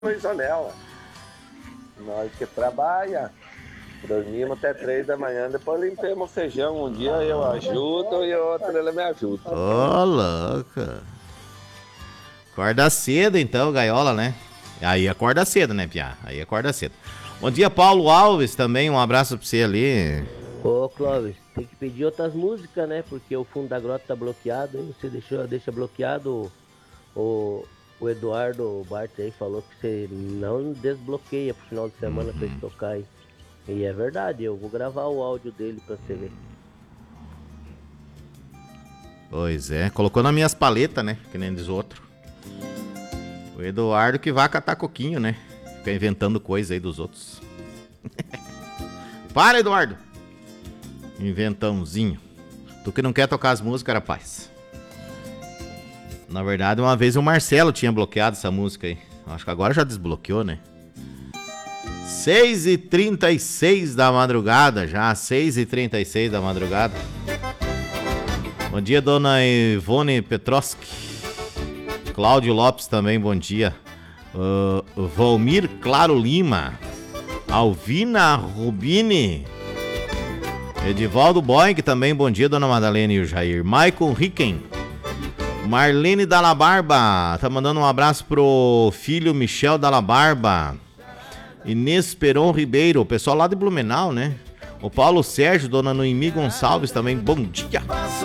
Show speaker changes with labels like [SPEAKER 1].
[SPEAKER 1] janela. Nós que trabalha, dormimos até 3 da manhã, depois limpemos o feijão. Um dia eu ajudo e outro ele me ajuda.
[SPEAKER 2] Ô, louca. Acorda cedo então, Gaiola, né? Aí acorda cedo, né, Piá? Aí acorda cedo. Bom dia, Paulo Alves, também um abraço pra você ali.
[SPEAKER 3] Ô, Clóvis, tem que pedir outras músicas, né? Porque o fundo da grota tá bloqueado, hein? Você deixa bloqueado. O Eduardo Bart aí falou que você não desbloqueia pro final de semana pra ele tocar aí. E é verdade, eu vou gravar o áudio dele pra você ver.
[SPEAKER 2] Pois é, colocou nas minhas paletas, né? Que nem diz o outro. O Eduardo que vai catar coquinho, né? Fica inventando coisa aí dos outros. Para, Eduardo! Inventãozinho. Tu que não quer tocar as músicas, rapaz. Na verdade, uma vez o Marcelo tinha bloqueado essa música aí. Acho que agora já desbloqueou, né? 6h36 da madrugada já. 6h36 da madrugada. Bom dia, dona Ivone Petroski. Cláudio Lopes também, bom dia. Valmir Claro Lima. Alvina Rubini. Edivaldo Boing também, bom dia, dona Madalena e o Jair. Michael Ricken. Marlene Dalla Barba. Tá mandando um abraço pro filho Michel Dalla Barba. Inês Peron Ribeiro. O pessoal lá de Blumenau, né? O Paulo Sérgio, dona Noemi Gonçalves também, bom dia.